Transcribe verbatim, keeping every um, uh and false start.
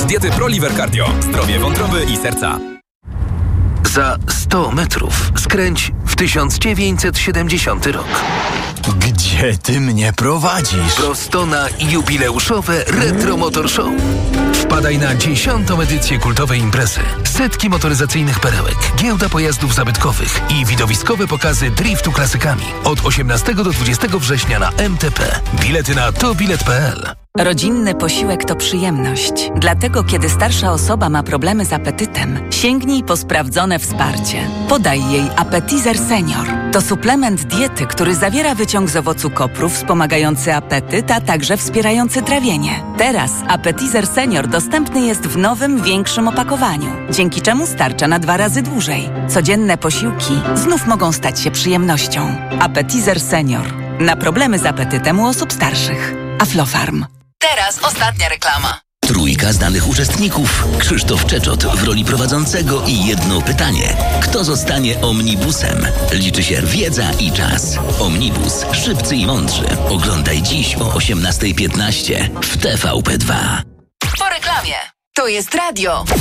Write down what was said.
diety ProLiver Cardio. Zdrowie wątroby i serca. Za sto metrów skręć w tysiąc dziewięćset siedemdziesiąty rok. Gdzie ty mnie prowadzisz? Prosto na jubileuszowe Retro Motor Show. Wpadaj na dziesiątą edycję kultowej imprezy. Setki motoryzacyjnych perełek, giełda pojazdów zabytkowych i widowiskowe pokazy driftu klasykami. Od osiemnastego do dwudziestego września na M T P. Bilety na tobilet kropka p l. Rodzinny posiłek to przyjemność. Dlatego, kiedy starsza osoba ma problemy z apetytem, sięgnij po sprawdzone wsparcie. Podaj jej Appetizer Senior. To suplement diety, który zawiera wyciąg z owocu kopru wspomagający apetyt, a także wspierający trawienie. Teraz Appetizer Senior dostępny jest w nowym, większym opakowaniu, dzięki czemu starcza na dwa razy dłużej. Codzienne posiłki znów mogą stać się przyjemnością. Appetizer Senior. Na problemy z apetytem u osób starszych. Aflofarm. Teraz ostatnia reklama. Trójka znanych uczestników. Krzysztof Czeczot w roli prowadzącego i jedno pytanie. Kto zostanie omnibusem? Liczy się wiedza i czas. Omnibus. Szybcy i mądrzy. Oglądaj dziś o osiemnasta piętnaście w T V P dwa. Po reklamie. To jest radio.